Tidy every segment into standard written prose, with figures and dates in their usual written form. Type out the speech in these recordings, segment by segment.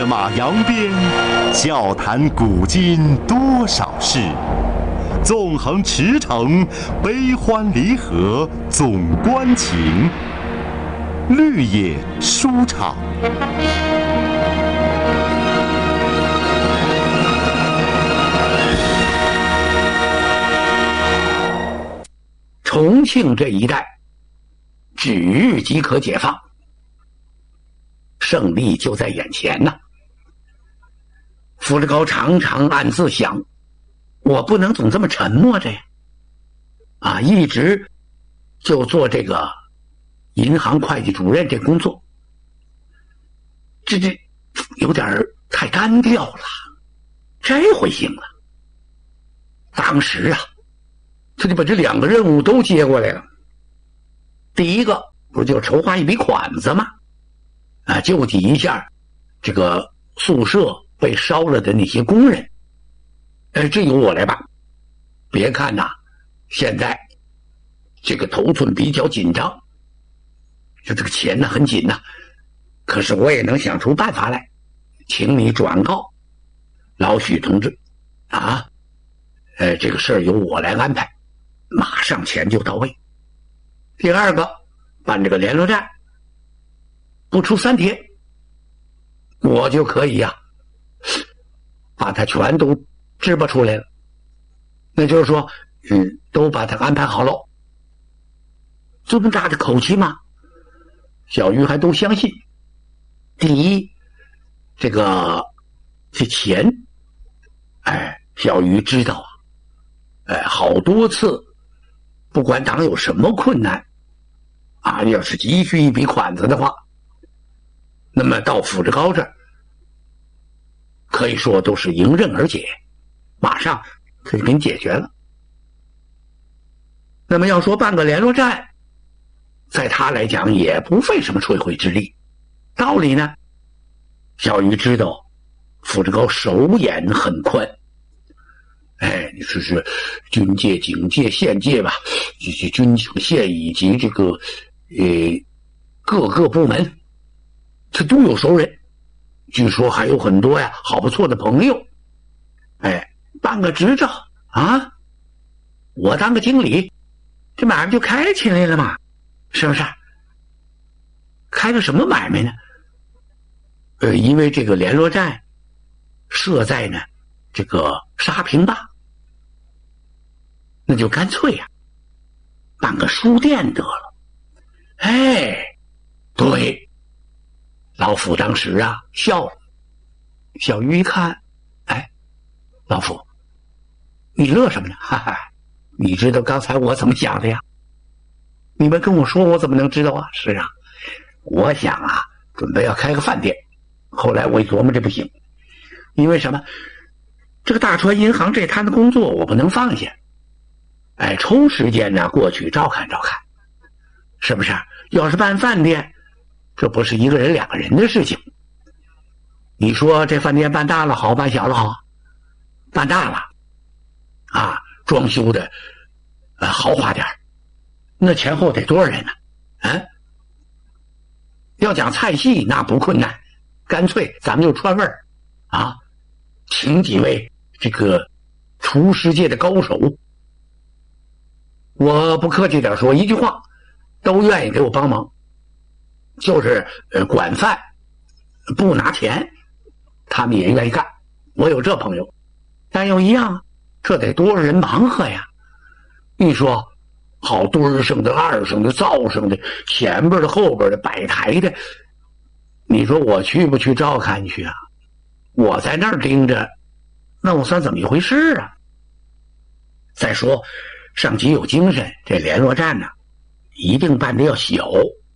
马扬鞭，笑谈古今多少事。纵横驰骋，悲欢离合总关情。绿野书场。 重庆这一带指日即可解放，胜利就在眼前呐。傅志高常常暗自想，我不能总这么沉默着呀，一直就做这个银行会计主任这工作，这有点太单调了，这回行了。当时他就把这两个任务都接过来了。第一个不就筹划一笔款子吗？救济一下这个宿舍被烧了的那些工人。这由我来办。别看现在这个头寸比较紧张，就这个钱很紧可是我也能想出办法来，请你转告老许同志这个事儿由我来安排，马上钱就到位。第二个，办这个联络站，不出3天，我就可以把它全都支拔出来了。那就是说，都把它安排好了。这么大的口气吗？小鱼还都相信。第一，这钱，小鱼知道好多次，不管党有什么困难要是急需一笔款子的话，那么到傅志高这儿可以说都是迎刃而解，马上可以给你解决了。那么要说办个联络站，在他来讲也不费什么吹灰之力。道理呢，小鱼知道傅志高手眼很宽，你说是军界、警界、县界吧，这军警县以及这个各个部门，他都有熟人，据说还有很多好不错的朋友。办个执照我当个经理，这买卖就开起来了嘛，是不是？开个什么买卖呢？因为这个联络站设在呢这个沙坪坝，那就干脆办个书店得了。对，老傅当时笑了。小鱼一看，老傅，你乐什么呢？你知道刚才我怎么想的呀？你们跟我说，我怎么能知道是我想准备要开个饭店。后来我一琢磨，这不行，因为什么？这个大川银行这摊子工作我不能放下，抽时间过去照看照看，是不是？要是办饭店，这不是一个人2个人的事情。你说这饭店办大了好，办小了好？办大了装修的豪华点，那前后得多少人呢？要讲菜系那不困难，干脆咱们就串味儿请几位这个厨师界的高手，我不客气点说一句话，都愿意给我帮忙，就是管饭不拿钱，他们也愿意干。我有这朋友，但又一样，这得多少人忙活呀？你说好墩上的、二上的、灶上的、前边的、后边的、摆台的，你说我去不去照看去我在那儿盯着，那我算怎么一回事再说上级有精神，这联络站一定办得要小，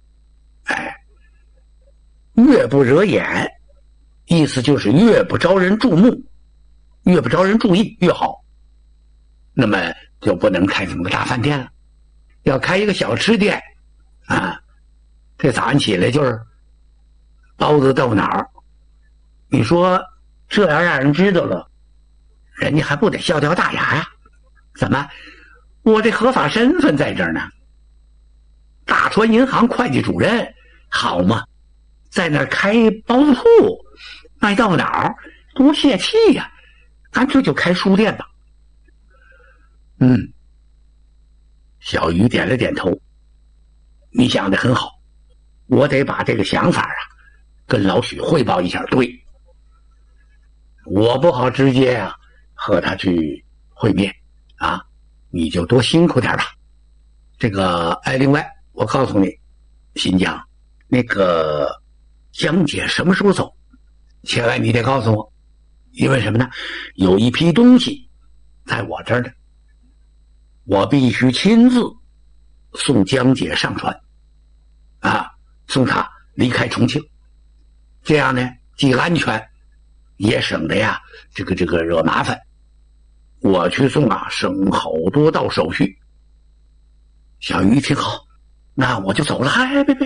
越不惹眼，意思就是越不招人注目，越不招人注意越好。那么就不能开这么个大饭店了，要开一个小吃店这早上起来就是包子豆脑，你说这要让人知道了，人家还不得笑掉大牙呀？怎么我这合法身份在这儿呢？大川银行会计主任好吗？在那儿开包子铺， 卖到哪儿多泄气呀，干脆就开书店吧。小鱼点了点头。你想得很好，我得把这个想法啊跟老许汇报一下。对，我不好直接啊和他去会面啊，你就多辛苦点吧。这个另外我告诉你，新疆那个江姐什么时候走，千万你得告诉我，因为什么呢？有一批东西在我这儿呢，我必须亲自送江姐上船啊，送她离开重庆，这样呢既安全也省得呀这个惹麻烦。我去送啊省好多道手续。小鱼一听好，那我就走了。别